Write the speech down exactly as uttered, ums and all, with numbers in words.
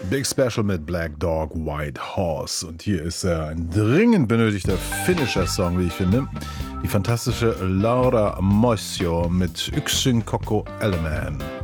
Big Special mit Black Dog, White Horse. Und hier ist äh, ein dringend benötigter Finisher-Song, wie ich finde. Die fantastische Laura Mosio mit Yksin Koko Eleman.